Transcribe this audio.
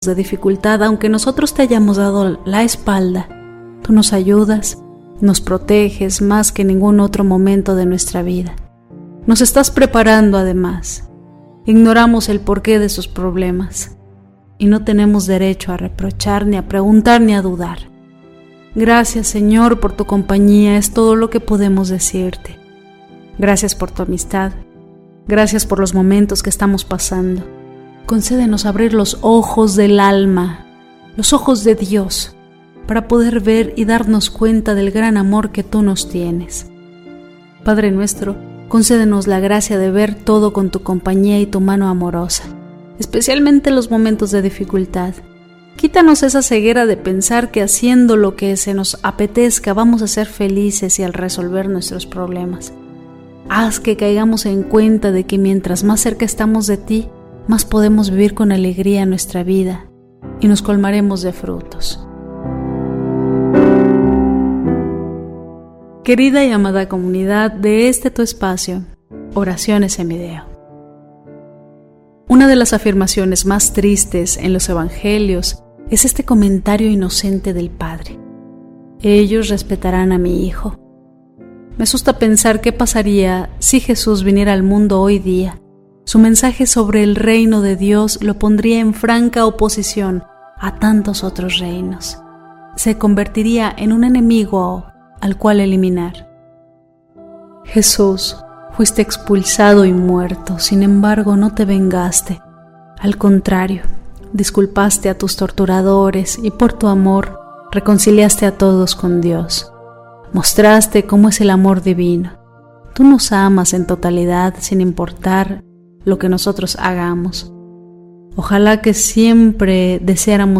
de dificultad, aunque nosotros te hayamos dado la espalda, tú nos ayudas, nos proteges más que en ningún otro momento de nuestra vida. Nos estás preparando además. Ignoramos el porqué de sus problemas y no tenemos derecho a reprochar, ni a preguntar, ni a dudar. Gracias, Señor, por tu compañía, es todo lo que podemos decirte. Gracias por tu amistad. Gracias por los momentos que estamos pasando. Concédenos abrir los ojos del alma, los ojos de Dios, para poder ver y darnos cuenta del gran amor que tú nos tienes. Padre nuestro, concédenos la gracia de ver todo con tu compañía y tu mano amorosa, especialmente en los momentos de dificultad. Quítanos esa ceguera de pensar que haciendo lo que se nos apetezca vamos a ser felices y al resolver nuestros problemas. Haz que caigamos en cuenta de que mientras más cerca estamos de ti, más podemos vivir con alegría nuestra vida y nos colmaremos de frutos. Querida y amada comunidad de este tu espacio, Oraciones en Video. Una de las afirmaciones más tristes en los evangelios es este comentario inocente del Padre: ellos respetarán a mi Hijo. Me asusta pensar qué pasaría si Jesús viniera al mundo hoy día. Su mensaje sobre el reino de Dios lo pondría en franca oposición a tantos otros reinos. Se convertiría en un enemigo al cual eliminar. Jesús, fuiste expulsado y muerto, sin embargo no te vengaste. Al contrario, disculpaste a tus torturadores y por tu amor reconciliaste a todos con Dios. Mostraste cómo es el amor divino. Tú nos amas en totalidad sin importar lo que nosotros hagamos. Ojalá que siempre deseáramos